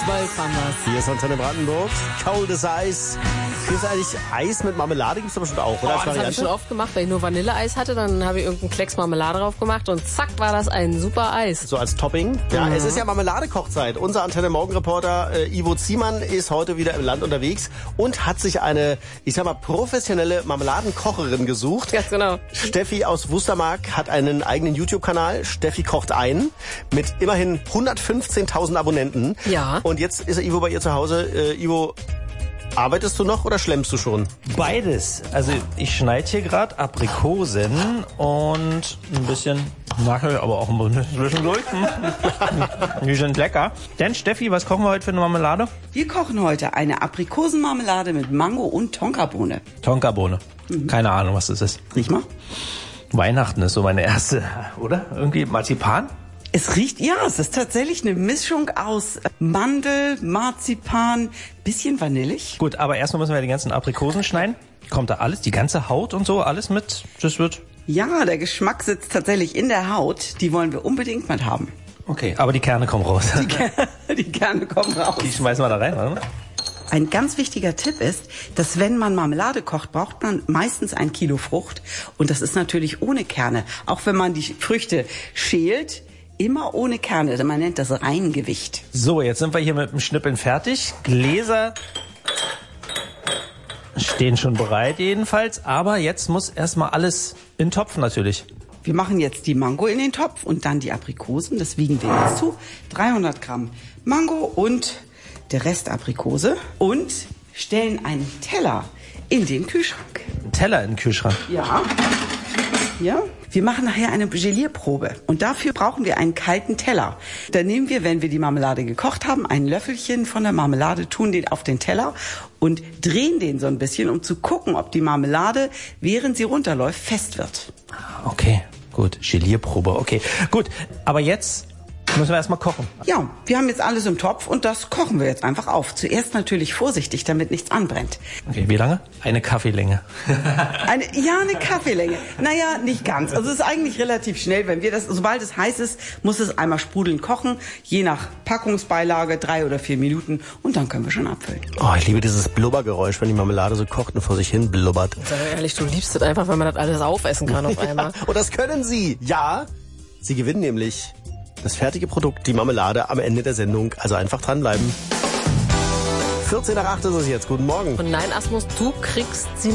12 haben wir's. Hier ist Antenne Brandenburg. Kaltes Eis. Gibt es eigentlich Eis mit Marmelade? Gibt es bestimmt auch, oder? Oh, das habe ich schon oft gemacht, weil ich nur Vanilleeis hatte. Dann habe ich irgendeinen Klecks Marmelade drauf gemacht und zack, war das ein super Eis. So als Topping. Ja, es ist ja Marmeladekochzeit. Unser Antenne Morgenreporter Ivo Ziemann ist heute wieder im Land unterwegs und hat sich eine, ich sag mal, professionelle Marmeladenkocherin gesucht. Ganz genau. Steffi aus Wustermark hat einen eigenen YouTube-Kanal. Steffi kocht ein mit immerhin 115.000 Abonnenten. Ja. Und jetzt ist Ivo bei ihr zu Hause. Ivo, arbeitest du noch oder schlemmst du schon? Beides. Also ich schneide hier gerade Aprikosen und ein bisschen Nachher, aber auch ein bisschen zwischendurch. Die sind lecker. Denn Steffi, was kochen wir heute für eine Marmelade? Wir kochen heute eine Aprikosenmarmelade mit Mango und Tonkabohne. Tonkabohne. Keine Ahnung, was das ist. Riech mal. Weihnachten ist so meine erste, oder? Irgendwie Marzipan? Es riecht, ja, es ist tatsächlich eine Mischung aus Mandel, Marzipan, bisschen vanillig. Gut, aber erstmal müssen wir die ganzen Aprikosen schneiden. Kommt da alles, die ganze Haut und so, alles mit? Das wird... Ja, der Geschmack sitzt tatsächlich in der Haut. Die wollen wir unbedingt mit haben. Okay, aber die Kerne kommen raus. Die Kerne kommen raus. Die schmeißen wir da rein, oder? Ein ganz wichtiger Tipp ist, dass wenn man Marmelade kocht, braucht man meistens 1 Kilo Frucht. Und das ist natürlich ohne Kerne. Auch wenn man die Früchte schält, immer ohne Kerne. Man nennt das Reingewicht. So, jetzt sind wir hier mit dem Schnippeln fertig. Gläser stehen schon bereit jedenfalls. Aber jetzt muss erstmal alles in den Topf natürlich. Wir machen jetzt die Mango in den Topf und dann die Aprikosen. Das wiegen wir jetzt zu. 300 Gramm Mango und der Rest Aprikose. Und stellen einen Teller in den Kühlschrank. Ein Teller in den Kühlschrank. Ja. Ja. Wir machen nachher eine Gelierprobe und dafür brauchen wir einen kalten Teller. Da nehmen wir, wenn wir die Marmelade gekocht haben, ein Löffelchen von der Marmelade, tun den auf den Teller und drehen den so ein bisschen, um zu gucken, ob die Marmelade, während sie runterläuft, fest wird. Okay, gut. Gelierprobe, okay. Gut, aber jetzt müssen wir erstmal kochen. Ja, wir haben jetzt alles im Topf und das kochen wir jetzt einfach auf. Zuerst natürlich vorsichtig, damit nichts anbrennt. Okay, wie lange? Eine Kaffeelänge. Eine Kaffeelänge. Naja, nicht ganz. Also es ist eigentlich relativ schnell. Wenn wir das, sobald es heiß ist, muss es einmal sprudeln kochen. Je nach Packungsbeilage 3 oder 4 Minuten und dann können wir schon abfüllen. Oh, ich liebe dieses Blubbergeräusch, wenn die Marmelade so kocht und vor sich hin blubbert. Sag ehrlich, du liebst es einfach, wenn man das alles aufessen kann auf einmal. Und das können Sie. Ja, Sie gewinnen nämlich das fertige Produkt, die Marmelade, am Ende der Sendung. Also einfach dranbleiben. 14 nach 8 ist es jetzt. Guten Morgen. Und nein, Asmus, du kriegst sie